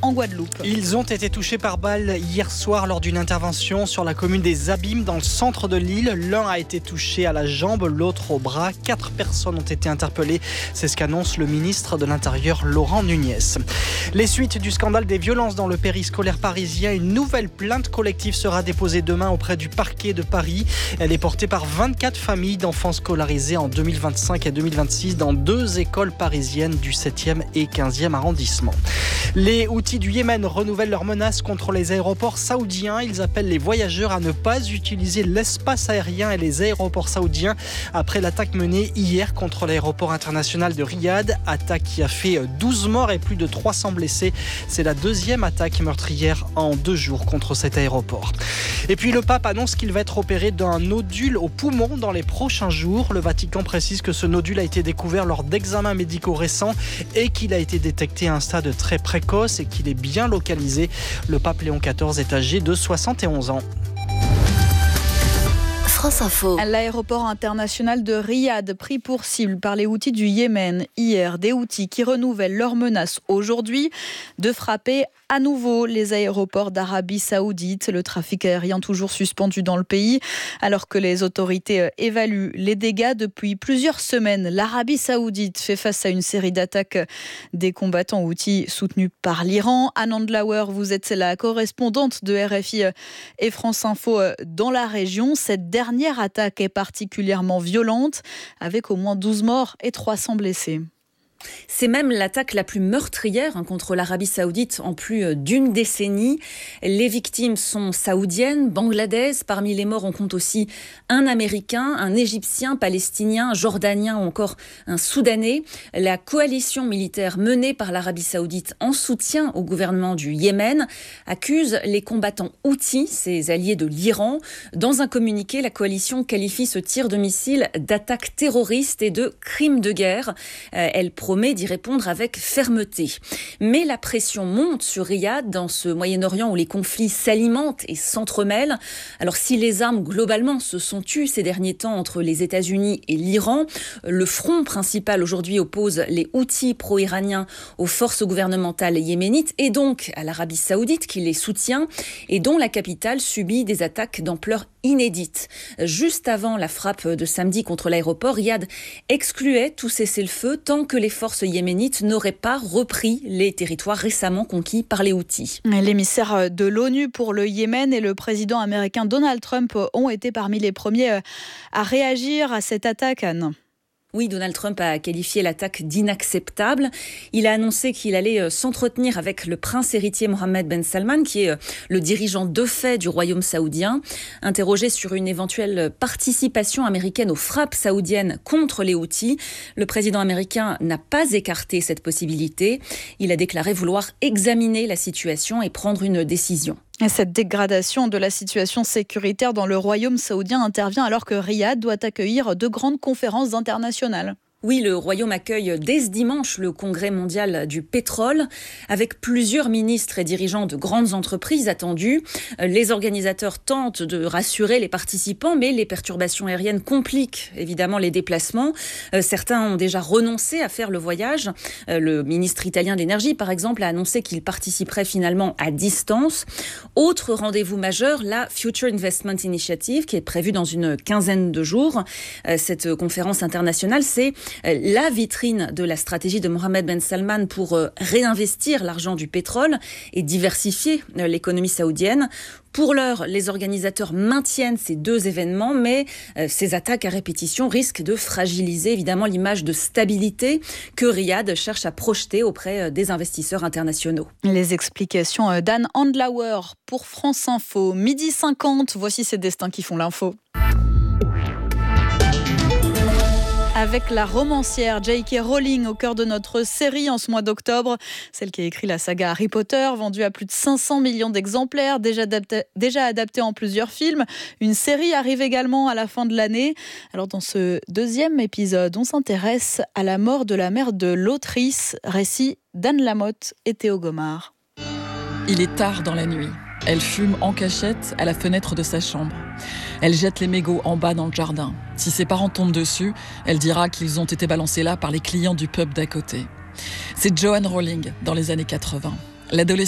en Guadeloupe. Ils ont été touchés par balle hier soir lors d'une intervention sur la commune des Abîmes dans le centre de l'île. L'un a été touché à la jambe, l'autre au bras. 4 personnes ont été interpellées. C'est ce qu'annonce le ministre de l'Intérieur Laurent Nunez. Les suites du scandale des violences dans le périscolaire parisien. Une nouvelle plainte collective sera déposée demain auprès du parquet de Paris. Elle est portée par 24 familles d'enfants scolarisés en 2025 et 2026 dans 2 écoles parisiennes du 7e et 15e arrondissement. Les Houthis du Yémen renouvellent leurs menaces contre les aéroports saoudiens. Ils appellent les voyageurs à ne pas utiliser l'espace aérien et les aéroports saoudiens après l'attaque menée hier contre l'aéroport international de Riyad. Attaque qui a fait 12 morts et plus de 300 blessés. C'est la 2e attaque meurtrière en 2 jours contre cet aéroport. Et puis le pape annonce qu'il va être opéré d'un nodule au poumon dans les prochains jours. Le Vatican précise que ce nodule a été découvert lors d'examens médicaux récents et qu'il a été détecté à un stade très précoce et qu'il est bien localisé. Le pape Léon XIV est âgé de 71 ans. France Info. L'aéroport international de Riyad pris pour cible par les Houthis du Yémen. Hier, des Houthis qui renouvellent leur menace aujourd'hui de frapper à nouveau les aéroports d'Arabie Saoudite. Le trafic aérien toujours suspendu dans le pays alors que les autorités évaluent les dégâts depuis plusieurs semaines. L'Arabie Saoudite fait face à une série d'attaques des combattants Houthis soutenus par l'Iran. Anne Andlauer, vous êtes la correspondante de RFI et France Info dans la région. Cette dernière attaque est particulièrement violente avec au moins 12 morts et 300 blessés. C'est même l'attaque la plus meurtrière contre l'Arabie Saoudite en plus d'une décennie. Les victimes sont saoudiennes, bangladaises. Parmi les morts, on compte aussi un Américain, un Égyptien, Palestinien, Jordanien ou encore un Soudanais. La coalition militaire menée par l'Arabie Saoudite en soutien au gouvernement du Yémen accuse les combattants Houthis, ses alliés de l'Iran. Dans un communiqué, la coalition qualifie ce tir de missile d'attaque terroriste et de crime de guerre. Elle promet d'y répondre avec fermeté. Mais la pression monte sur Riyad dans ce Moyen-Orient où les conflits s'alimentent et s'entremêlent. Alors si les armes globalement se sont tues ces derniers temps entre les États-Unis et l'Iran, le front principal aujourd'hui oppose les Houthis pro-iraniens aux forces gouvernementales yéménites et donc à l'Arabie Saoudite qui les soutient et dont la capitale subit des attaques d'ampleur inédite. Juste avant la frappe de samedi contre l'aéroport, Riyad excluait tout cessez-le-feu tant que les forces yéménites n'auraient pas repris les territoires récemment conquis par les Houthis. L'émissaire de l'ONU pour le Yémen et le président américain Donald Trump ont été parmi les premiers à réagir à cette attaque, Anne. Oui, Donald Trump a qualifié l'attaque d'inacceptable. Il a annoncé qu'il allait s'entretenir avec le prince héritier Mohammed Ben Salman, qui est le dirigeant de fait du royaume saoudien. Interrogé sur une éventuelle participation américaine aux frappes saoudiennes contre les Houthis, le président américain n'a pas écarté cette possibilité. Il a déclaré vouloir examiner la situation et prendre une décision. Cette dégradation de la situation sécuritaire dans le royaume saoudien intervient alors que Riyad doit accueillir 2 grandes conférences internationales. Oui, le Royaume accueille dès ce dimanche le Congrès mondial du pétrole avec plusieurs ministres et dirigeants de grandes entreprises attendus. Les organisateurs tentent de rassurer les participants, mais les perturbations aériennes compliquent évidemment les déplacements. Certains ont déjà renoncé à faire le voyage. Le ministre italien de l'énergie, par exemple, a annoncé qu'il participerait finalement à distance. Autre rendez-vous majeur, la Future Investment Initiative, qui est prévue dans une quinzaine de jours. Cette conférence internationale, c'est la vitrine de la stratégie de Mohammed Ben Salman pour réinvestir l'argent du pétrole et diversifier l'économie saoudienne. Pour l'heure, les organisateurs maintiennent ces 2 événements, mais ces attaques à répétition risquent de fragiliser évidemment l'image de stabilité que Riyad cherche à projeter auprès des investisseurs internationaux. Les explications d'Anne Andlauer pour France Info. 12h50, voici ces destins qui font l'info. Avec la romancière J.K. Rowling au cœur de notre série en ce mois d'octobre. Celle qui a écrit la saga Harry Potter, vendue à plus de 500 millions d'exemplaires, déjà adaptée en plusieurs films. Une série arrive également à la fin de l'année. Alors dans ce 2e épisode, on s'intéresse à la mort de la mère de l'autrice, récit d'Anne Lamotte et Théo Gomard. Il est tard dans la nuit. Elle fume en cachette à la fenêtre de sa chambre. Elle jette les mégots en bas dans le jardin. Si ses parents tombent dessus, elle dira qu'ils ont été balancés là par les clients du pub d'à côté. C'est Joanne Rowling dans les années 80. L'adolescente